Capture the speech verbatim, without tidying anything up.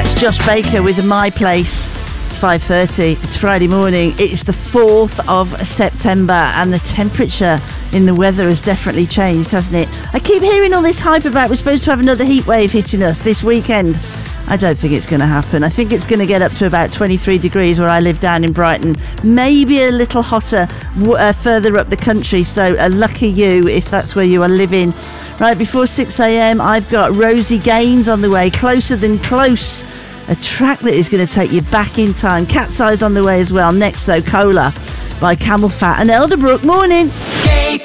That's Josh Baker with My Place. It's five thirty. It's Friday morning. It's the fourth of September and the temperature in the weather has definitely changed, hasn't it? I keep hearing all this hype about we're supposed to have another heat wave hitting us this weekend. I don't think it's going to happen. I think it's going to get up to about twenty-three degrees where I live down in Brighton. Maybe a little hotter uh, further up the country. So uh, lucky you if that's where you are living. Right, before six a.m, I've got Rosie Gaines on the way. Closer Than Close. A track that is going to take you back in time. Cat's Eyes on the way as well. Next, though, Cola by Camel Fat and Elderbrook. Morning. Gay